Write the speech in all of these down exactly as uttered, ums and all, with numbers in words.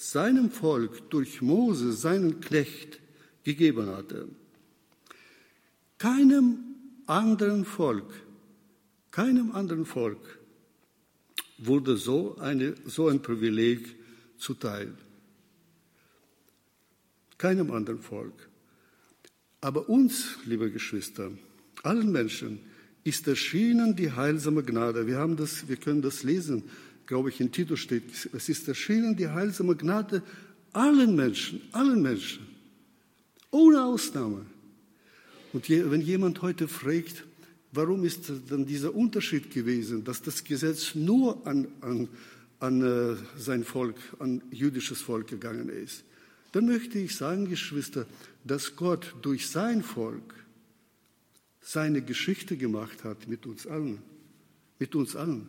seinem Volk durch Mose, seinen Knecht, gegeben hatte. Keinem anderen Volk, keinem anderen Volk wurde so, eine, so ein Privileg zuteil. Keinem anderen Volk. Aber uns, liebe Geschwister, allen Menschen, ist erschienen die heilsame Gnade. Wir haben das, wir können das lesen, glaube ich, in Titus steht, es ist erschienen die heilsame Gnade allen Menschen, allen Menschen, ohne Ausnahme. Und je, wenn jemand heute fragt, warum ist dann dieser Unterschied gewesen, dass das Gesetz nur an, an, an äh, sein Volk, an jüdisches Volk gegangen ist, dann möchte ich sagen, Geschwister, dass Gott durch sein Volk seine Geschichte gemacht hat mit uns allen, mit uns allen.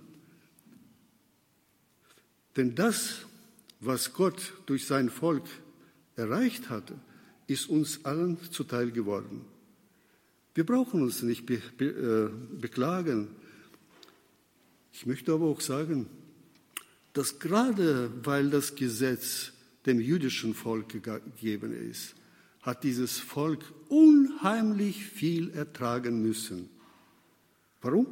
Denn das, was Gott durch sein Volk erreicht hatte, ist uns allen zuteil geworden. Wir brauchen uns nicht be, be, äh, beklagen. Ich möchte aber auch sagen, dass gerade weil das Gesetz dem jüdischen Volk gegeben ist, hat dieses Volk unheimlich viel ertragen müssen. Warum?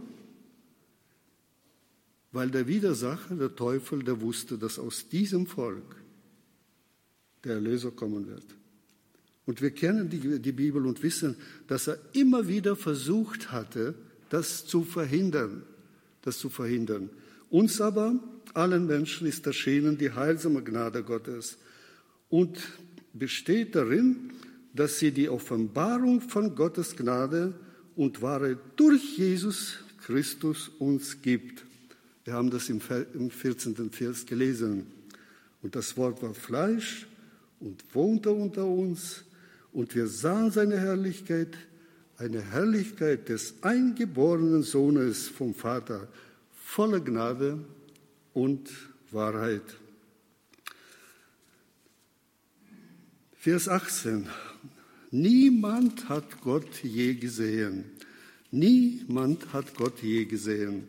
Weil der Widersacher, der Teufel, der wusste, dass aus diesem Volk der Erlöser kommen wird. Und wir kennen die, die Bibel und wissen, dass er immer wieder versucht hatte, das zu verhindern, das zu verhindern. Uns aber, allen Menschen, ist erschienen die heilsame Gnade Gottes und besteht darin, dass sie die Offenbarung von Gottes Gnade und Wahrheit durch Jesus Christus uns gibt. Wir haben das im vierzehnten Vers gelesen. Und das Wort war Fleisch und wohnte unter uns, und wir sahen seine Herrlichkeit, eine Herrlichkeit des eingeborenen Sohnes vom Vater, voller Gnade und Wahrheit. Vers achtzehn. Niemand hat Gott je gesehen. Niemand hat Gott je gesehen.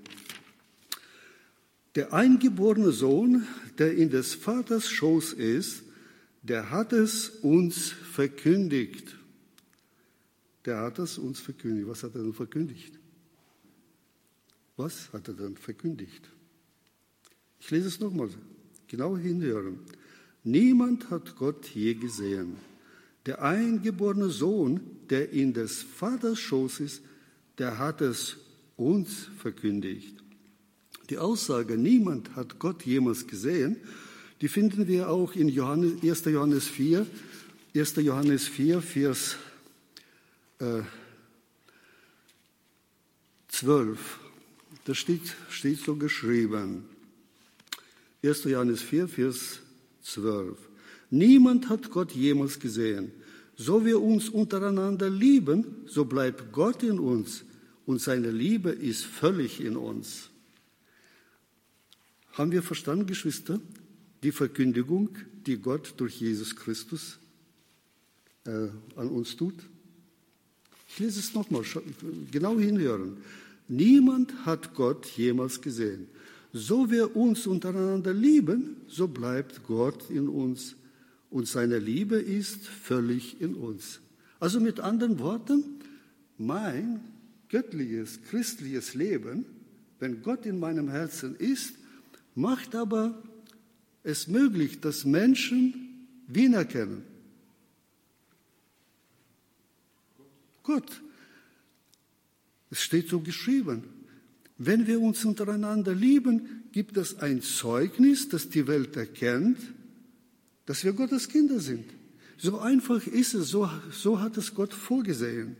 Der eingeborene Sohn, der in des Vaters Schoß ist, der hat es uns verkündigt. Der hat es uns verkündigt. Was hat er denn verkündigt? Was hat er denn verkündigt? Ich lese es nochmal. Genau hinhören. Niemand hat Gott je gesehen. Der eingeborene Sohn, der in des Vaters Schoß ist, der hat es uns verkündigt. Die Aussage, niemand hat Gott jemals gesehen, die finden wir auch in Johannes, erster Johannes vier, erster Johannes vier, Vers äh, zwölf. Da steht, steht so geschrieben. erster Johannes vier, Vers zwölf. Niemand hat Gott jemals gesehen. So wir uns untereinander lieben, so bleibt Gott in uns und seine Liebe ist völlig in uns. Haben wir verstanden, Geschwister, die Verkündigung, die Gott durch Jesus Christus äh, an uns tut? Ich lese es nochmal, genau hinhören. Niemand hat Gott jemals gesehen. So wir uns untereinander lieben, so bleibt Gott in uns und seine Liebe ist völlig in uns. Also mit anderen Worten, mein göttliches, christliches Leben, wenn Gott in meinem Herzen ist, macht aber es möglich, dass Menschen wen erkennen? Gott. Es steht so geschrieben. Wenn wir uns untereinander lieben, gibt es ein Zeugnis, das die Welt erkennt, dass wir Gottes Kinder sind. So einfach ist es, so, so hat es Gott vorgesehen.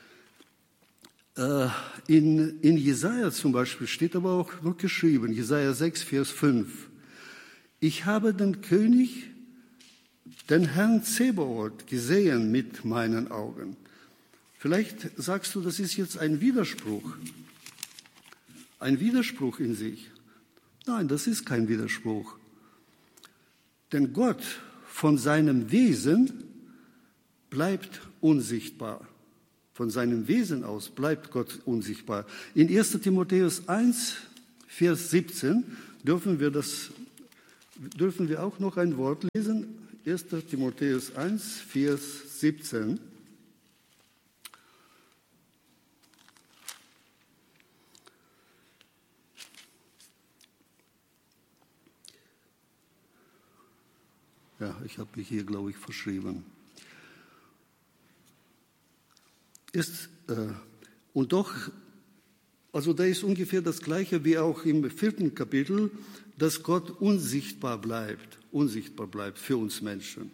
Äh, in, in Jesaja zum Beispiel steht aber auch noch geschrieben, Jesaja sechs, Vers fünf. Ich habe den König, den Herrn Zebaoth, gesehen mit meinen Augen. Vielleicht sagst du, das ist jetzt ein Widerspruch. Ein Widerspruch in sich. Nein, das ist kein Widerspruch. Denn Gott von seinem Wesen bleibt unsichtbar. Von seinem Wesen aus bleibt Gott unsichtbar. In erster Timotheus eins, Vers siebzehn dürfen wir das, dürfen wir auch noch ein Wort lesen. erster Timotheus eins, Vers siebzehn. Ja, ich habe mich hier, glaube ich, verschrieben. Ist, äh, und doch, also da ist ungefähr das Gleiche wie auch im vierten Kapitel, dass Gott unsichtbar bleibt, unsichtbar bleibt für uns Menschen.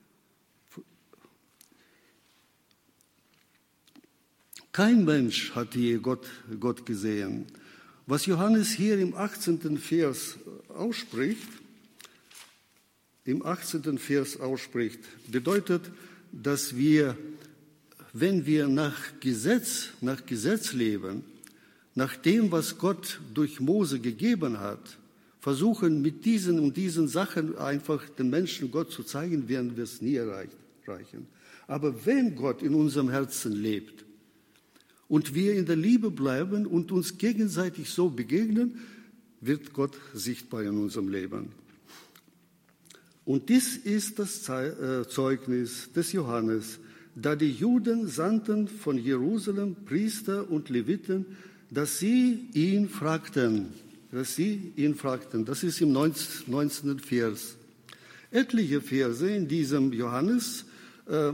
Kein Mensch hat je Gott, Gott gesehen. Was Johannes hier im achtzehnten Vers ausspricht, im achtzehnten Vers ausspricht, bedeutet, dass wir, wenn wir nach Gesetz, nach Gesetz leben, nach dem, was Gott durch Mose gegeben hat, versuchen mit diesen und diesen Sachen einfach den Menschen Gott zu zeigen, werden wir es nie erreichen. Aber wenn Gott in unserem Herzen lebt und wir in der Liebe bleiben und uns gegenseitig so begegnen, wird Gott sichtbar in unserem Leben. Und dies ist das Zeugnis des Johannes, da die Juden sandten von Jerusalem Priester und Leviten, dass sie ihn fragten, dass sie ihn fragten. Das ist im neunzehnten Vers. Etliche Verse in diesem Johannes, äh,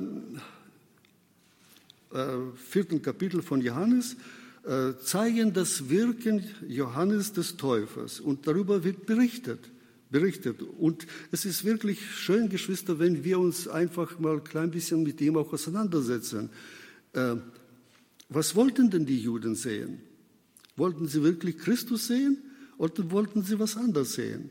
äh, vierten Kapitel von Johannes, äh, zeigen das Wirken Johannes des Täufers. Und darüber wird berichtet. berichtet. Und es ist wirklich schön, Geschwister, wenn wir uns einfach mal ein klein bisschen mit dem auch auseinandersetzen. Äh, was wollten denn die Juden sehen? Wollten sie wirklich Christus sehen oder wollten sie was anderes sehen?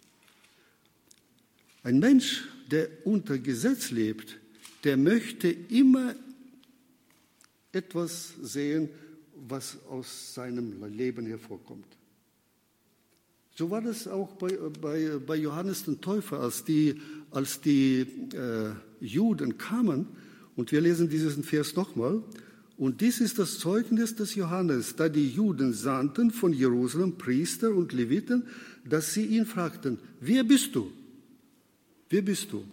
Ein Mensch, der unter Gesetz lebt, der möchte immer etwas sehen, was aus seinem Leben hervorkommt. So war das auch bei, bei, bei Johannes dem Täufer, als die, als die äh, Juden kamen. Und wir lesen diesen Vers nochmal. Und dies ist das Zeugnis des Johannes, da die Juden sandten von Jerusalem Priester und Leviten, dass sie ihn fragten, wer bist du? Wer bist du?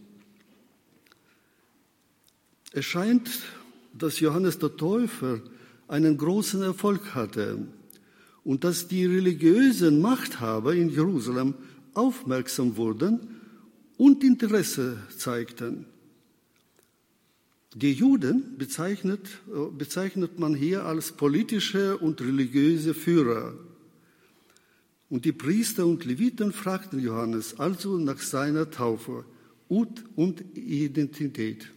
Es scheint, dass Johannes der Täufer einen großen Erfolg hatte und dass die religiösen Machthaber in Jerusalem aufmerksam wurden und Interesse zeigten. Die Juden bezeichnet, bezeichnet man hier als politische und religiöse Führer. Und die Priester und Leviten fragten Johannes also nach seiner Taufe und, und Identität.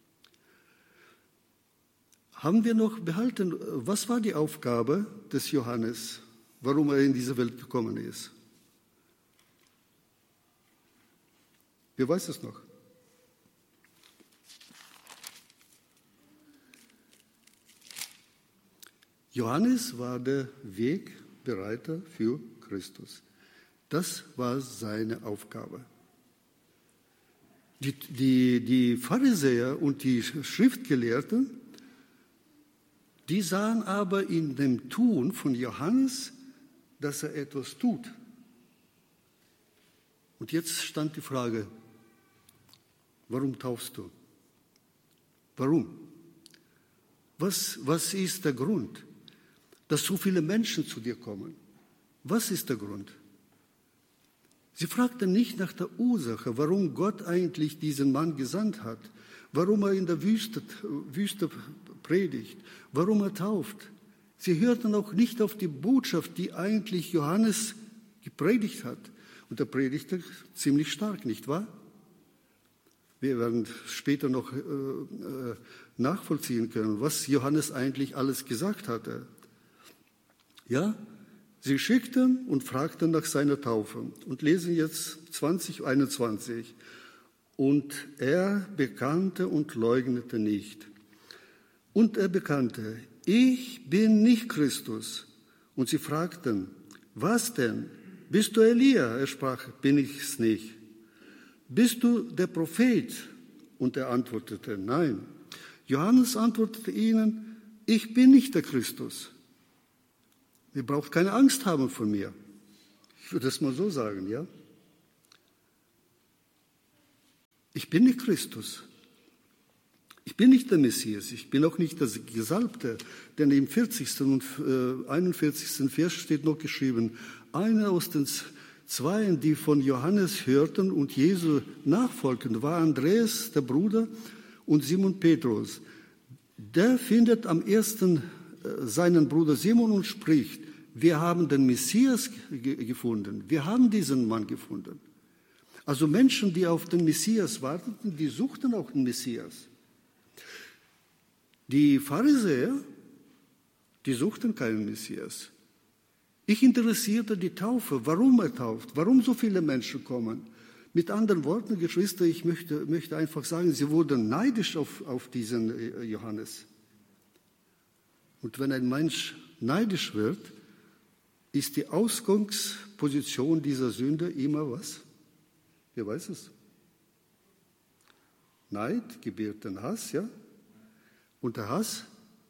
Haben wir noch behalten, was war die Aufgabe des Johannes, warum er in diese Welt gekommen ist? Wer weiß es noch? Johannes war der Wegbereiter für Christus. Das war seine Aufgabe. Die, die, die Pharisäer und die Schriftgelehrten, die sahen aber in dem Tun von Johannes, dass er etwas tut. Und jetzt stand die Frage, warum taufst du? Warum? Was, was ist der Grund, dass so viele Menschen zu dir kommen? Was ist der Grund? Sie fragten nicht nach der Ursache, warum Gott eigentlich diesen Mann gesandt hat, warum er in der Wüste, Wüste predigt, warum er tauft. Sie hörten auch nicht auf die Botschaft, die eigentlich Johannes gepredigt hat. Und er predigte ziemlich stark, nicht wahr? Wir werden später noch äh, äh, nachvollziehen können, was Johannes eigentlich alles gesagt hatte. Ja, sie schickten und fragten nach seiner Taufe und lesen jetzt zwanzig einundzwanzig. Und er bekannte und leugnete nicht. Und er bekannte, ich bin nicht Christus. Und sie fragten, was denn? Bist du Elia? Er sprach, bin ich's nicht. Bist du der Prophet? Und er antwortete, nein. Johannes antwortete ihnen, ich bin nicht der Christus. Ihr braucht keine Angst haben vor mir. Ich würde es mal so sagen, ja. Ich bin nicht Christus. Ich bin nicht der Messias. Ich bin auch nicht der Gesalbte. Denn im vierzigsten und einundvierzigsten Vers steht noch geschrieben, einer aus den Zweien, die von Johannes hörten und Jesu nachfolgten, war Andreas, der Bruder, und Simon Petrus. Der findet am ersten seinen Bruder Simon und spricht, wir haben den Messias gefunden, wir haben diesen Mann gefunden. Also Menschen, die auf den Messias warteten, die suchten auch den Messias. Die Pharisäer, die suchten keinen Messias. Ich interessierte die Taufe, warum er tauft, warum so viele Menschen kommen. Mit anderen Worten, Geschwister, ich möchte, möchte einfach sagen, sie wurden neidisch auf, auf diesen Johannes. Und wenn ein Mensch neidisch wird, ist die Ausgangsposition dieser Sünde immer was? Wer weiß es? Neid gebiert den Hass, ja? Und der Hass?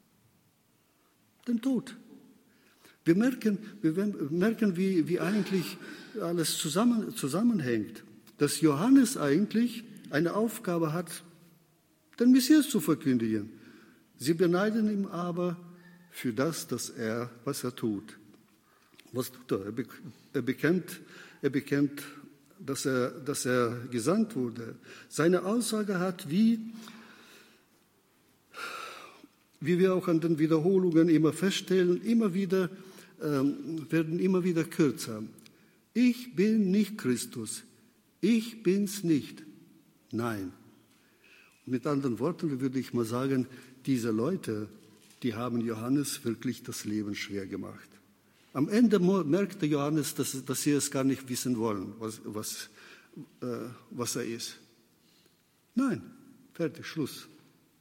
Den Tod. Wir merken, wir merken wie, wie eigentlich alles zusammen, zusammenhängt. Dass Johannes eigentlich eine Aufgabe hat, den Messias zu verkündigen. Sie beneiden ihn aber für das, dass er, was er tut. Was tut er? Er bekennt, er bekennt dass, er, dass er gesandt wurde. Seine Aussage hat, wie, wie wir auch an den Wiederholungen immer feststellen, immer wieder, ähm, werden immer wieder kürzer. Ich bin nicht Christus. Ich bin's nicht. Nein. Mit anderen Worten würde ich mal sagen, diese Leute, die haben Johannes wirklich das Leben schwer gemacht. Am Ende merkte Johannes, dass, dass sie es gar nicht wissen wollen, was, was, äh, was er ist. Nein, fertig, Schluss.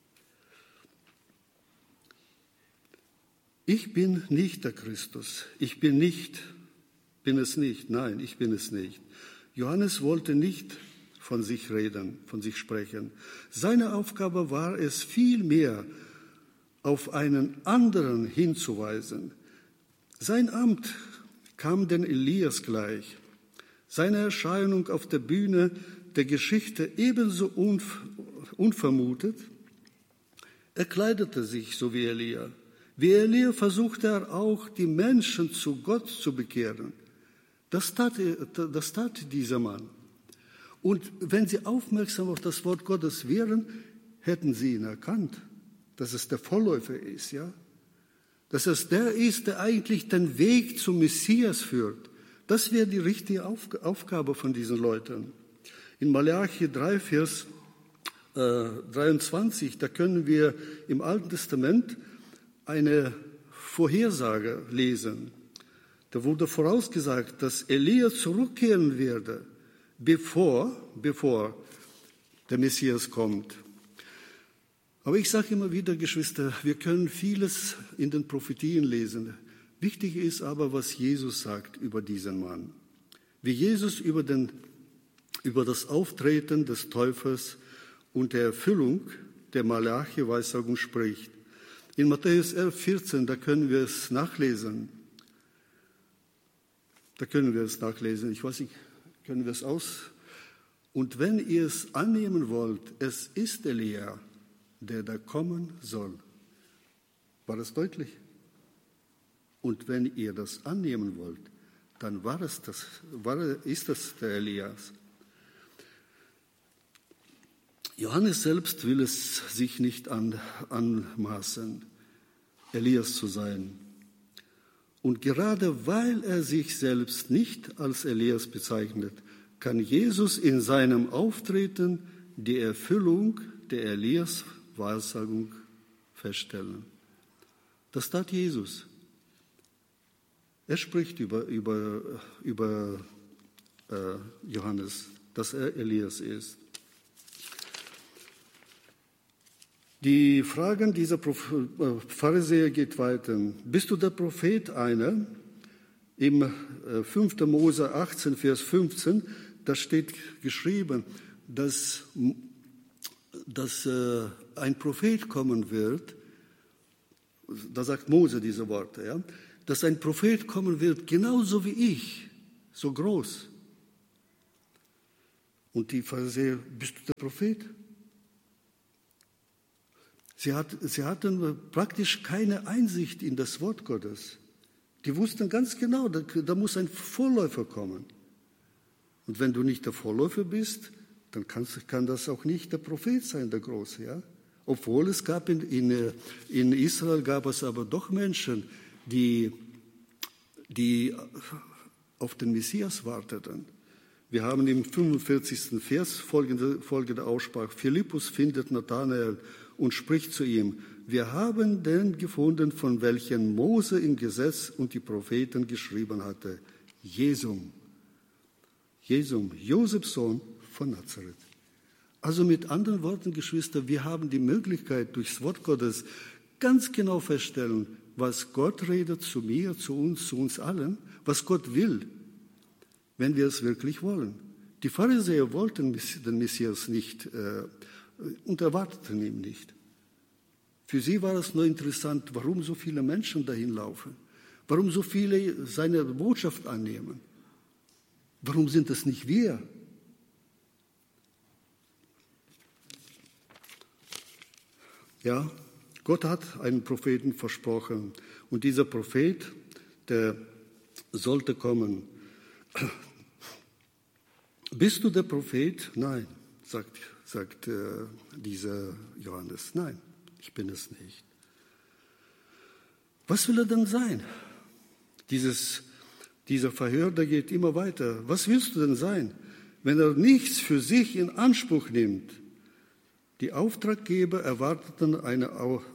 Ich bin nicht der Christus. Ich bin nicht, bin es nicht. Nein, ich bin es nicht. Johannes wollte nicht von sich reden, von sich sprechen. Seine Aufgabe war es vielmehr, auf einen anderen hinzuweisen. Sein Amt kam den Elias gleich. Seine Erscheinung auf der Bühne der Geschichte ebenso unvermutet. Er kleidete sich so wie Elia. Wie Elia versuchte er auch, die Menschen zu Gott zu bekehren. Das tat, das tat dieser Mann. Und wenn Sie aufmerksam auf das Wort Gottes wären, hätten Sie ihn erkannt, dass es der Vorläufer ist, ja? Dass es der ist, der eigentlich den Weg zum Messias führt. Das wäre die richtige Aufgabe von diesen Leuten. In Malachi drei, Vers äh, dreiundzwanzig, da können wir im Alten Testament eine Vorhersage lesen. Da wurde vorausgesagt, dass Elia zurückkehren werde, bevor, bevor der Messias kommt. Aber ich sage immer wieder, Geschwister, wir können vieles in den Prophetien lesen. Wichtig ist aber, was Jesus sagt über diesen Mann. Wie Jesus über, den, über das Auftreten des Täufers und der Erfüllung der Malachi-Weissagung spricht. In Matthäus elf, vierzehn, da können wir es nachlesen. Da können wir es nachlesen. Ich weiß nicht, können wir es aus? Und wenn ihr es annehmen wollt, es ist Elia, der da kommen soll. War das deutlich? Und wenn ihr das annehmen wollt, dann war es das, war, ist das der Elias. Johannes selbst will es sich nicht an, anmaßen, Elias zu sein. Und gerade weil er sich selbst nicht als Elias bezeichnet, kann Jesus in seinem Auftreten die Erfüllung der Elias-Wahrsagung feststellen. Das tat Jesus. Er spricht über, über, über äh, Johannes, dass er Elias ist. Die Fragen dieser Pharisäer geht weiter. Bist du der Prophet einer? Im fünften Mose achtzehn, Vers fünfzehn, da steht geschrieben, dass, dass äh, ein Prophet kommen wird. Da sagt Mose diese Worte, ja, dass ein Prophet kommen wird, genauso wie ich, so groß. Und die Pharisäer, bist du der Prophet? Sie, hat, sie hatten praktisch keine Einsicht in das Wort Gottes. Die wussten ganz genau, da, da muss ein Vorläufer kommen. Und wenn du nicht der Vorläufer bist, dann kannst, kann das auch nicht der Prophet sein, der Große. Ja? Obwohl es gab in, in, in Israel gab es aber doch Menschen, die, die auf den Messias warteten. Wir haben im fünfundvierzigsten Vers folgende, folgende Aussprache. Philippus findet Nathanael und spricht zu ihm, wir haben den gefunden, von welchem Mose im Gesetz und die Propheten geschrieben hatte. Jesum. Jesum, Josefs Sohn von Nazareth. Also mit anderen Worten, Geschwister, wir haben die Möglichkeit, durchs Wort Gottes ganz genau feststellen, was Gott redet zu mir, zu uns, zu uns allen, was Gott will, wenn wir es wirklich wollen. Die Pharisäer wollten den Messias nicht äh, und erwarteten ihn nicht. Für sie war es nur interessant, warum so viele Menschen dahin laufen, warum so viele seine Botschaft annehmen. Warum sind es nicht wir? Ja, Gott hat einen Propheten versprochen und dieser Prophet, der sollte kommen. Bist du der Prophet? Nein, sagt, sagt äh, dieser Johannes. Nein, ich bin es nicht. Was will er denn sein? Dieses, dieser Verhör, der geht immer weiter. Was willst du denn sein, wenn er nichts für sich in Anspruch nimmt? Die Auftraggeber erwarteten eine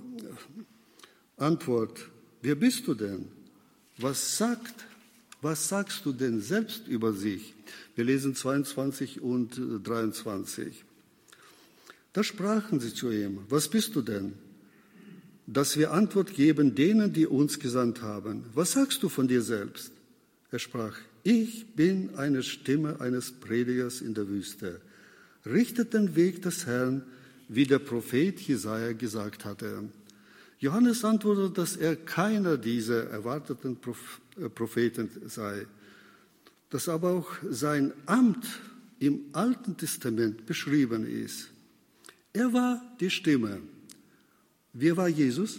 Antwort. Wer bist du denn? Was sagt, was sagst du denn selbst über sich? Wir lesen zweiundzwanzig und dreiundzwanzig. Da sprachen sie zu ihm, was bist du denn? Dass wir Antwort geben denen, die uns gesandt haben. Was sagst du von dir selbst? Er sprach, ich bin eine Stimme eines Predigers in der Wüste. Richtet den Weg des Herrn, wie der Prophet Jesaja gesagt hatte. Johannes antwortet, dass er keiner dieser erwarteten Propheten sei, dass aber auch sein Amt im Alten Testament beschrieben ist. Er war die Stimme. Wer war Jesus?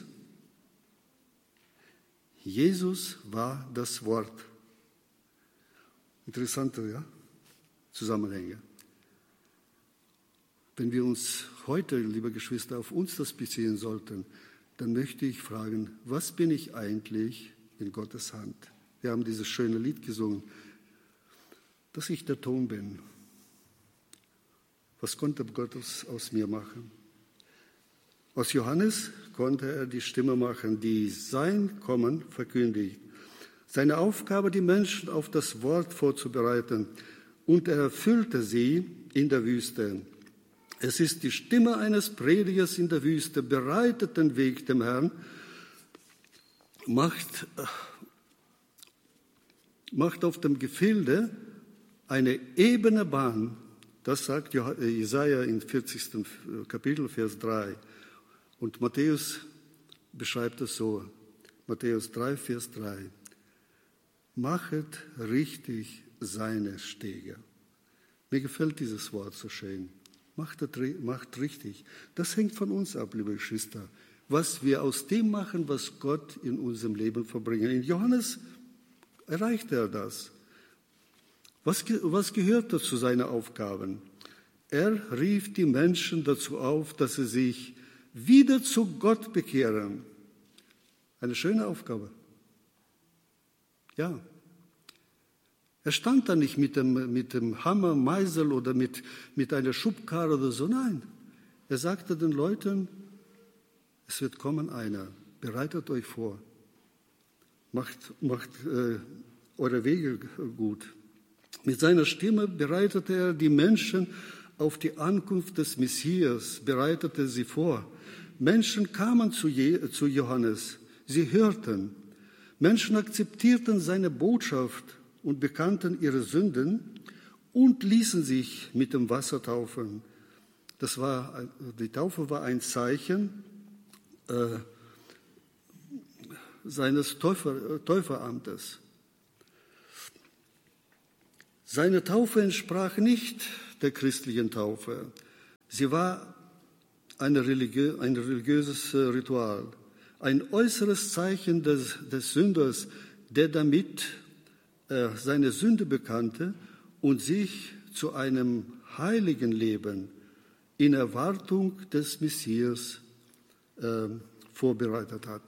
Jesus war das Wort. Interessante, ja? Zusammenhänge. Wenn wir uns heute, liebe Geschwister, auf uns das beziehen sollten, dann möchte ich fragen, was bin ich eigentlich in Gottes Hand? Wir haben dieses schöne Lied gesungen, dass ich der Ton bin. Was konnte Gott aus, aus mir machen? Aus Johannes konnte er die Stimme machen, die sein Kommen verkündigt. Seine Aufgabe, die Menschen auf das Wort vorzubereiten, und er erfüllte sie in der Wüste. Es ist die Stimme eines Predigers in der Wüste, bereitet den Weg dem Herrn, macht, macht auf dem Gefilde eine ebene Bahn. Das sagt Jesaja im vierzigsten Kapitel, Vers drei. Und Matthäus beschreibt es so, Matthäus drei, Vers drei. Machet richtig seine Stege. Mir gefällt dieses Wort so schön. Macht, macht richtig. Das hängt von uns ab, liebe Geschwister. Was wir aus dem machen, was Gott in unserem Leben verbringen. In Johannes erreichte er das. Was, was gehörte zu seinen Aufgaben? Er rief die Menschen dazu auf, dass sie sich wieder zu Gott bekehren. Eine schöne Aufgabe. Ja. Er stand da nicht mit dem, mit dem Hammer, Meißel oder mit, mit einer Schubkarre oder so. Nein. Er sagte den Leuten, es wird kommen einer. Bereitet euch vor. Macht, macht äh, eure Wege gut. Mit seiner Stimme bereitete er die Menschen auf die Ankunft des Messias, bereitete sie vor. Menschen kamen zu, Je, zu Johannes, sie hörten. Menschen akzeptierten seine Botschaft und bekannten ihre Sünden und ließen sich mit dem Wasser taufen. Das war, die Taufe war ein Zeichen äh, seines Täufer, Täuferamtes. Seine Taufe entsprach nicht der christlichen Taufe. Sie war eine religiö- ein religiöses Ritual, ein äußeres Zeichen des, des Sünders, der damit äh, seine Sünde bekannte und sich zu einem heiligen Leben in Erwartung des Messias äh, vorbereitet hat.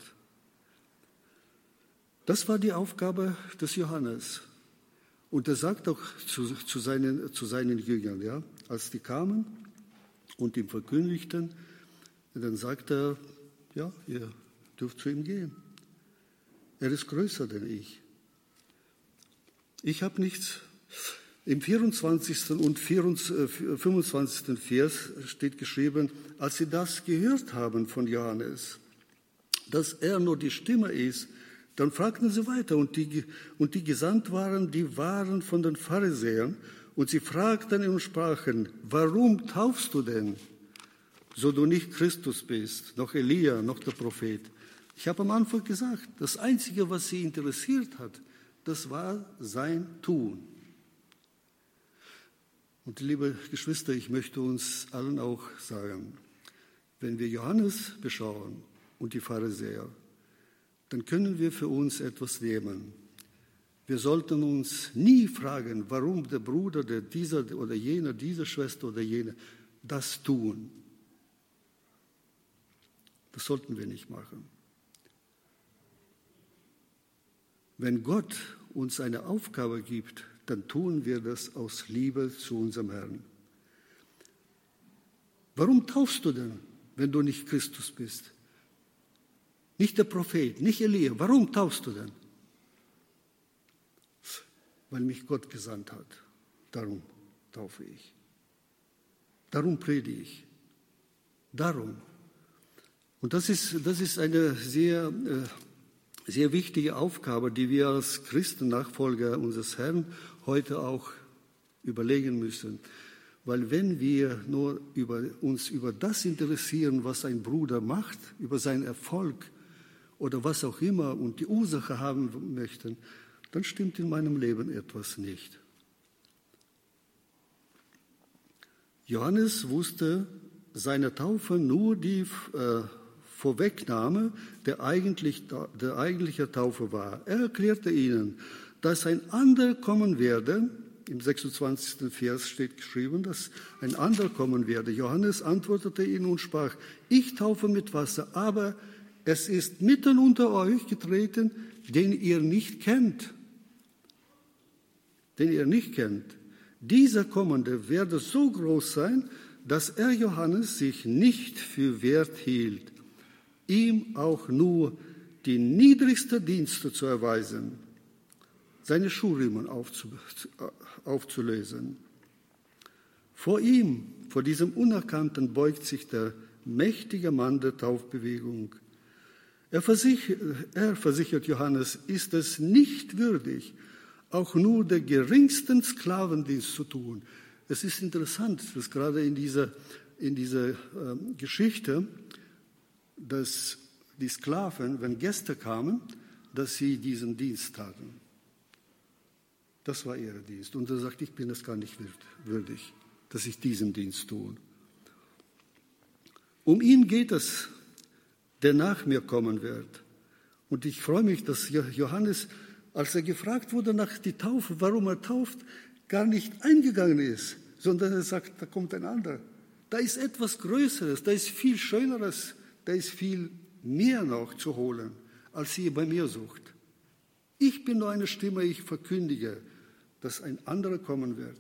Das war die Aufgabe des Johannes. Und er sagt auch zu, zu, seinen, zu seinen Jüngern, ja, als die kamen und ihm verkündigten, dann sagt er, ja, ihr dürft zu ihm gehen. Er ist größer denn ich. Ich habe nichts. Im vierundzwanzigsten und fünfundzwanzigsten Vers steht geschrieben, als sie das gehört haben von Johannes, dass er nur die Stimme ist, dann fragten sie weiter. Und die, und die gesandt waren, die waren von den Pharisäern. Und sie fragten ihn und sprachen, warum taufst du denn, so du nicht Christus bist, noch Elia, noch der Prophet? Ich habe am Anfang gesagt, das Einzige, was sie interessiert hat, das war sein Tun. Und liebe Geschwister, ich möchte uns allen auch sagen, wenn wir Johannes beschauen und die Pharisäer, dann können wir für uns etwas nehmen. Wir sollten uns nie fragen, warum der Bruder, der dieser oder jener, diese Schwester oder jene das tun. Das sollten wir nicht machen. Wenn Gott uns eine Aufgabe gibt, dann tun wir das aus Liebe zu unserem Herrn. Warum taufst du denn, wenn du nicht Christus bist? Nicht der Prophet, nicht Elia. Warum taufst du denn? Weil mich Gott gesandt hat. Darum taufe ich. Darum predige ich. Darum. Und das ist, das ist eine sehr, sehr wichtige Aufgabe, die wir als Christen, Nachfolger unseres Herrn, heute auch überlegen müssen. Weil wenn wir nur über, uns über das interessieren, was ein Bruder macht, über seinen Erfolg oder was auch immer und die Ursache haben möchten, dann stimmt in meinem Leben etwas nicht. Johannes wusste seiner Taufe nur die äh, Vorwegnahme der, eigentlich, der eigentliche Taufe war. Er erklärte ihnen, dass ein anderer kommen werde. Im sechsundzwanzigsten Vers steht geschrieben, dass ein anderer kommen werde. Johannes antwortete ihnen und sprach, ich taufe mit Wasser, aber es ist mitten unter euch getreten, den ihr nicht kennt. Den ihr nicht kennt. Dieser Kommende werde so groß sein, dass er Johannes sich nicht für wert hielt, ihm auch nur die niedrigste Dienste zu erweisen, seine Schuhriemen aufzulösen. Vor ihm, vor diesem Unerkannten, beugt sich der mächtige Mann der Taufbewegung. Er versichert, er versichert Johannes, ist es nicht würdig, auch nur der geringsten Sklavendienst zu tun. Es ist interessant, dass gerade in dieser, in dieser äh, Geschichte, dass die Sklaven, wenn Gäste kamen, dass sie diesen Dienst taten. Das war ihr Dienst. Und er sagt, ich bin es gar nicht würdig, dass ich diesen Dienst tue. Um ihn geht es, der nach mir kommen wird. Und ich freue mich, dass Johannes, als er gefragt wurde nach der Taufe, warum er tauft, gar nicht eingegangen ist, sondern er sagt, da kommt ein anderer. Da ist etwas Größeres, da ist viel Schöneres, da ist viel mehr noch zu holen, als ihr bei mir sucht. Ich bin nur eine Stimme, ich verkündige, dass ein anderer kommen wird.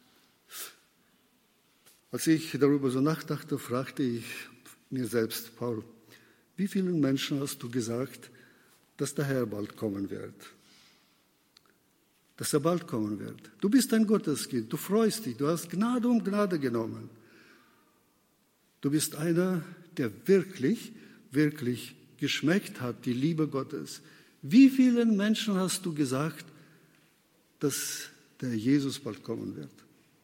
Als ich darüber so nachdachte, fragte ich mir selbst, Paul, wie vielen Menschen hast du gesagt, dass der Herr bald kommen wird? Dass er bald kommen wird. Du bist ein Gotteskind, du freust dich, du hast Gnade um Gnade genommen. Du bist einer, der wirklich, wirklich geschmeckt hat, die Liebe Gottes. Wie vielen Menschen hast du gesagt, dass der Jesus bald kommen wird?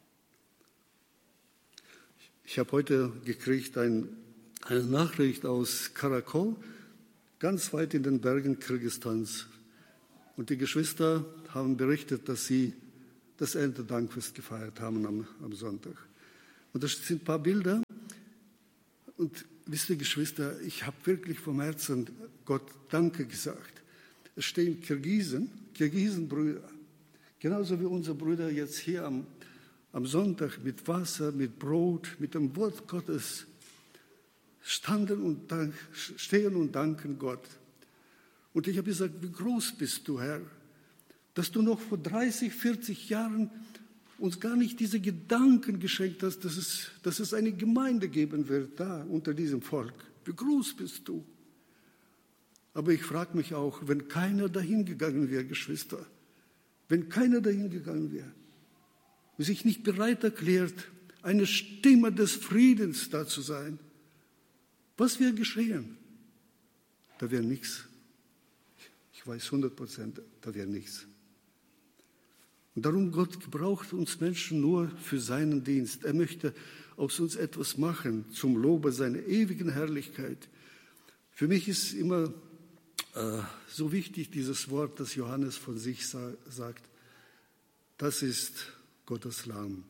Ich habe heute gekriegt ein, eine Nachricht aus Karakol, ganz weit in den Bergen Kirgisistans. Und die Geschwister haben berichtet, dass sie das Erntedankfest gefeiert haben am, am Sonntag. Und das sind ein paar Bilder. Und wisst ihr, Geschwister, ich habe wirklich vom Herzen Gott Danke gesagt. Es stehen Kirgisen, Kirgisenbrüder, genauso wie unsere Brüder jetzt hier am, am Sonntag mit Wasser, mit Brot, mit dem Wort Gottes standen und dank, stehen und danken Gott. Und ich habe gesagt, wie groß bist du, Herr, dass du noch vor dreißig, vierzig Jahren uns gar nicht diese Gedanken geschenkt hast, dass es, dass es eine Gemeinde geben wird da unter diesem Volk. Wie groß bist du? Aber ich frage mich auch, wenn keiner dahin gegangen wäre, Geschwister, wenn keiner dahin gegangen wäre, sich nicht bereit erklärt, eine Stimme des Friedens da zu sein, was wäre geschehen? Da wäre nichts. Ich weiß hundert Prozent, da wäre nichts. Und darum, Gott gebraucht uns Menschen nur für seinen Dienst. Er möchte aus uns etwas machen zum Lobe seiner ewigen Herrlichkeit. Für mich ist immer äh, so wichtig dieses Wort, das Johannes von sich sa- sagt. Das ist Gottes Lamm.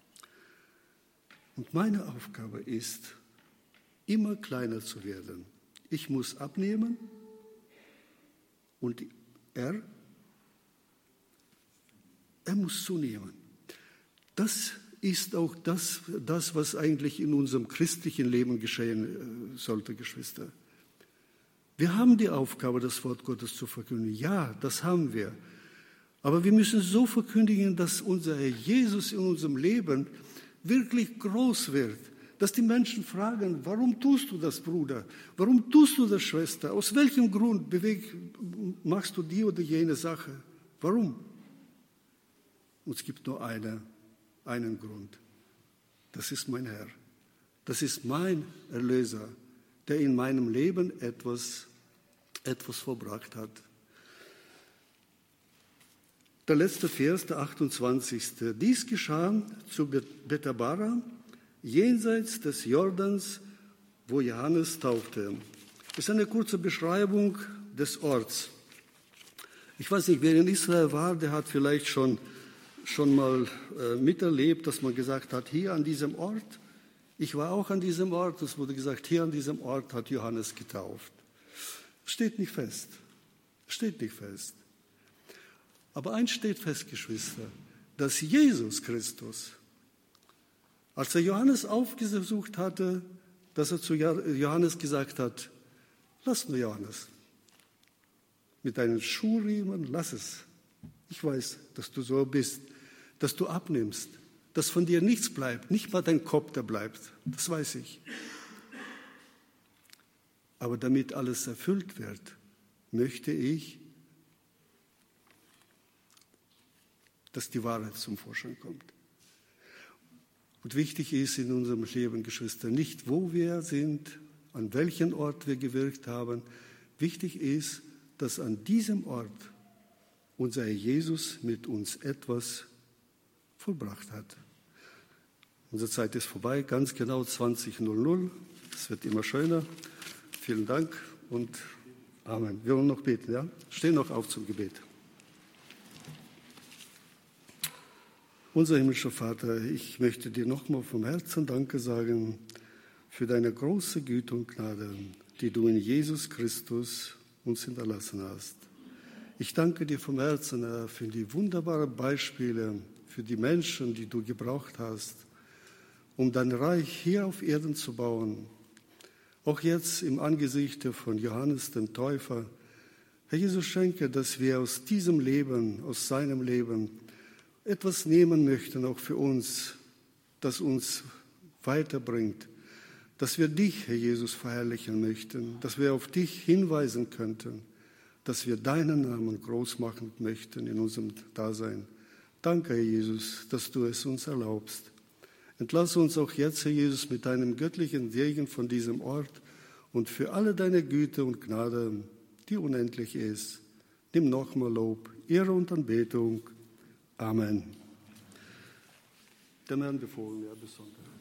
Und meine Aufgabe ist, immer kleiner zu werden. Ich muss abnehmen und er, er muss zunehmen. Das ist auch das, das, was eigentlich in unserem christlichen Leben geschehen sollte, Geschwister. Wir haben die Aufgabe, das Wort Gottes zu verkündigen. Ja, das haben wir. Aber wir müssen so verkündigen, dass unser Herr Jesus in unserem Leben wirklich groß wird. Dass die Menschen fragen, warum tust du das, Bruder? Warum tust du das, Schwester? Aus welchem Grund beweg, machst du die oder jene Sache? Warum? Und es gibt nur eine, einen Grund. Das ist mein Herr. Das ist mein Erlöser, der in meinem Leben etwas, etwas vollbracht hat. Der letzte Vers, der achtundzwanzigste Dies geschah zu Bethabara, jenseits des Jordans, wo Johannes taufte. Das ist eine kurze Beschreibung des Orts. Ich weiß nicht, wer in Israel war, der hat vielleicht schon, schon mal äh, miterlebt, dass man gesagt hat, hier an diesem Ort, ich war auch an diesem Ort, es wurde gesagt, hier an diesem Ort hat Johannes getauft. Steht nicht fest, steht nicht fest. Aber eins steht fest, Geschwister, dass Jesus Christus, als er Johannes aufgesucht hatte, dass er zu Johannes gesagt hat, lass nur Johannes, mit deinen Schuhriemen, lass es. Ich weiß, dass du so bist, dass du abnimmst, dass von dir nichts bleibt, nicht mal dein Kopf, der bleibt, das weiß ich. Aber damit alles erfüllt wird, möchte ich, dass die Wahrheit zum Vorschein kommt. Und wichtig ist in unserem Leben, Geschwister, nicht wo wir sind, an welchem Ort wir gewirkt haben. Wichtig ist, dass an diesem Ort unser Herr Jesus mit uns etwas vollbracht hat. Unsere Zeit ist vorbei, ganz genau zwanzig Uhr null. Es wird immer schöner. Vielen Dank und Amen. Wir wollen noch beten, ja? Stehen noch auf zum Gebet. Unser himmlischer Vater, ich möchte dir nochmal vom Herzen Danke sagen für deine große Güte und Gnade, die du in Jesus Christus uns hinterlassen hast. Ich danke dir vom Herzen, Herr, für die wunderbaren Beispiele, für die Menschen, die du gebraucht hast, um dein Reich hier auf Erden zu bauen. Auch jetzt im Angesicht von Johannes dem Täufer. Herr Jesus, schenke, dass wir aus diesem Leben, aus seinem Leben, etwas nehmen möchten, auch für uns, das uns weiterbringt, dass wir dich, Herr Jesus, verherrlichen möchten, dass wir auf dich hinweisen könnten, dass wir deinen Namen groß machen möchten in unserem Dasein. Danke, Herr Jesus, dass du es uns erlaubst. Entlasse uns auch jetzt, Herr Jesus, mit deinem göttlichen Segen von diesem Ort und für alle deine Güte und Gnade, die unendlich ist. Nimm nochmal Lob, Ehre und Anbetung. Amen. Dem Herrn befohlen, ja, bis Sonntag.